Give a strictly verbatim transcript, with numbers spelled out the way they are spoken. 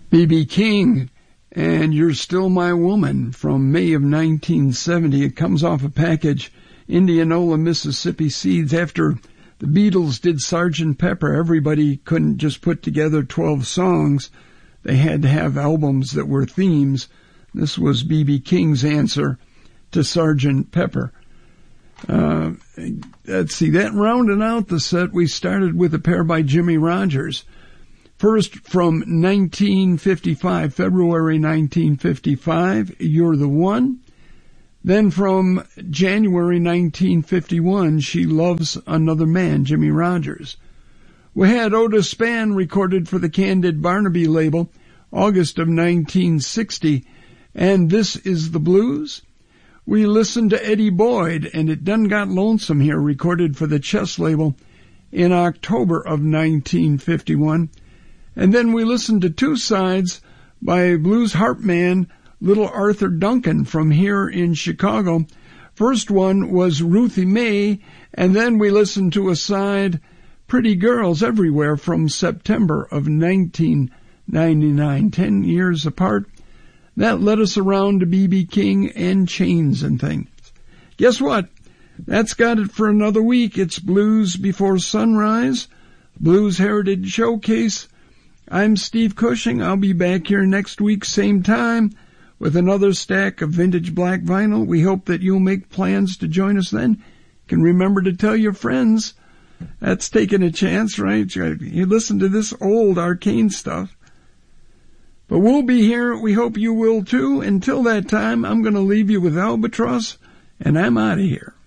B B King and You're Still My Woman from May of nineteen seventy. It comes off a package, Indianola, Mississippi Seeds. After the Beatles did Sergeant Pepper, everybody couldn't just put together twelve songs. They had to have albums that were themes. This was B B King's answer to Sergeant Pepper. Uh, let's see, that rounding out the set, we started with a pair by Jimmie Rodgers. First, from nineteen fifty-five, February nineteen fifty-five, You're the One. Then from January nineteen fifty-one, She Loves Another Man, Jimmie Rodgers. We had Otis Spann recorded for the Candid Barnaby label, August of nineteen sixty, and This Is the Blues. We listened to Eddie Boyd, and It Done Got Lonesome here, recorded for the Chess label in October of nineteen fifty-one. And then we listened to Two Sides by blues harp man Little Arthur Duncan from here in Chicago. First one was Ruthie Mae, and then we listened to a side, Pretty Girls Everywhere, from September of nineteen ninety-nine, ten years apart. That led us around to B B King and Chains and Things. Guess what? That's got it for another week. It's Blues Before Sunrise, Blues Heritage Showcase. I'm Steve Cushing. I'll be back here next week, same time, with another stack of vintage black vinyl. We hope that you'll make plans to join us then. You can remember to tell your friends. That's taking a chance, right? You listen to this old arcane stuff. But we'll be here. We hope you will too. Until that time, I'm going to leave you with Albatross, and I'm out of here.